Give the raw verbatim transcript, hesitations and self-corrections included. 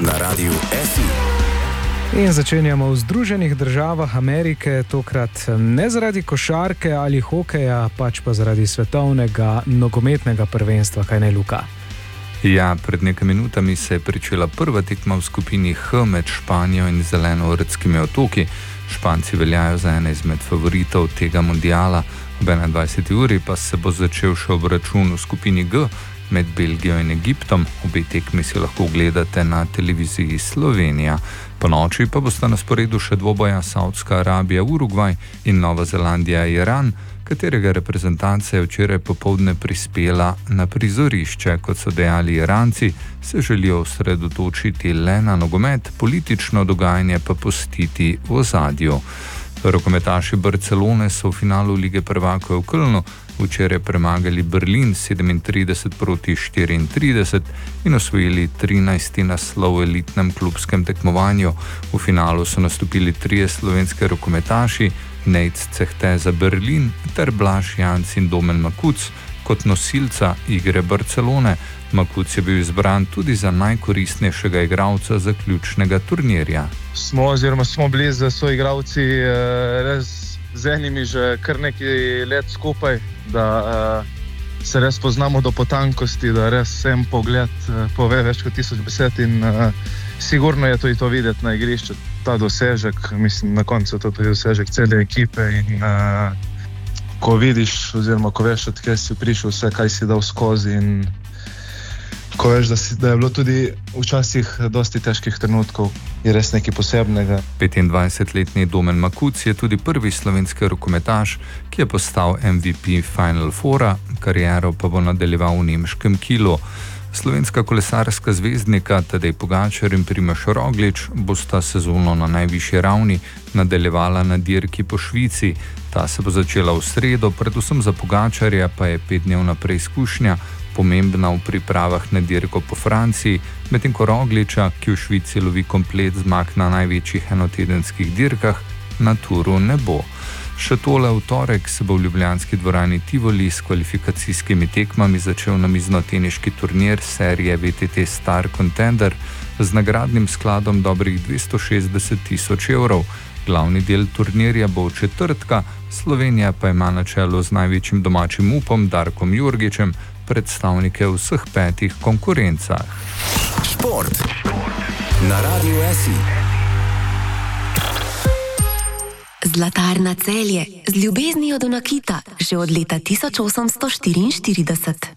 na Radiu S I. In začenjamo v Združenih državah Amerike, tokrat ne zaradi košarke ali hokeja, pač pa zaradi svetovnega nogometnega prvenstva, kaj ne, Luka? Ja, pred nekaj minutami se je pričela prva tekma v skupini H med Španijo in Zelenoortskimi otoki. Španci veljajo za ene izmed favoritov tega mundiala. Ob enaindvajseti uri pa se bo začel še obračun v skupini G med Belgijo in Egiptom. Obe tekmi si lahko ogledate na televiziji Slovenija. Po noči pa bosta na sporedu še dvoboja Saudska Arabija, Urugvaj in Nova Zelandija, Iran, katerega reprezentanca je včeraj popoldne prispela na prizorišče. Kot so dejali Iranci, se želijo osredotočiti le na nogomet, politično dogajanje pa pustiti v ozadju. Rokometaši Barcelone so v finalu Lige prvakov v Kölnu včeraj premagali Berlin sedemintrideset proti štiriintrideset in osvojili trinajsti naslov v elitnem klubskem tekmovanju. V finalu so nastopili trije slovenski rokometaši, Nejc Cehte za Berlin ter Blaž Janc in Domen Makuc kot nosilca igre Barcelone. Makuc je bil izbran tudi za najkoristnejšega igralca zaključnega turnirja. Smo oziroma smo bili z soigralci res z enimi že kar nekaj let skupaj, da se res poznamo do potankosti, da res en pogled pove več kot tisoč besed in sigurno je tudi to videti na igrišču. Ta dosežek, mislim, na koncu to tudi dosežek cele ekipe in uh, ko vidiš oziroma ko veš, od kje si prišel, vse, kaj si dal skozi in ko veš, da, si, da je bilo tudi včasih dosti težkih trenutkov, je res nekaj posebnega. petindvajsetletni Domen Makuc je tudi prvi slovenski rokometaš, ki je postal M V P Final Foura, kariero pa bo nadaljeval v nemškem Kielu. Slovenska kolesarska zvezdnika Tadej Pogačar in Primož Roglič bosta sezono na najvišji ravni nadaljevala na dirki po Švici. Ta se bo začela v sredo, predvsem za Pogačarja pa je petdnevna preizkušnja pomembna v pripravah na dirko po Franciji, medtem ko Rogliča, ki v Švici lovi komplet zmag na največjih enotedenskih dirkah, na turu ne bo. Še tole, v torek se bo v ljubljanski dvorani Tivoli s kvalifikacijskimi tekmami začel namiznoteniški turnir serije V T T Star Contender z nagradnim skladom dobrih dvesto šestdeset tisoč evrov. Glavni del turnirja bo v četrtka, Slovenija pa ima na čelu z največjim domačim upom Darkom Jurgičem predstavnike v vseh petih konkurencah. Šport na Radiu S I. Zlatarna Celje z ljubeznijo do nakita že od leta tisoč osemsto štiriinštirideset.